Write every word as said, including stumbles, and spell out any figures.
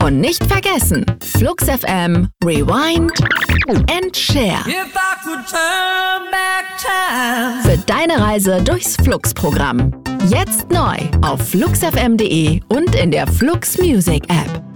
Und nicht vergessen, Flux F M, Rewind and Share. If I could turn back time. Für deine Reise durchs Flux-Programm. Jetzt neu auf flux f m punkt de und in der Flux Music App.